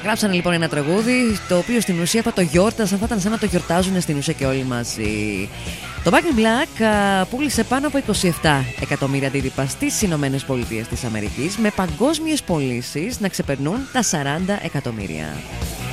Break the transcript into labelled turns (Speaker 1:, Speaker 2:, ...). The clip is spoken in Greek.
Speaker 1: Γράψανε λοιπόν ένα τραγούδι, το οποίο στην ουσία θα το γιόρτασαν, θα ήταν σαν να το γιορτάζουν στην ουσία και όλοι μαζί. Το Back in Black πούλησε πάνω από 27 εκατομμύρια αντίτυπα στις Ηνωμένες Πολιτείες της Αμερικής, με παγκόσμιες πωλήσεις να ξεπερνούν τα 40 εκατομμύρια.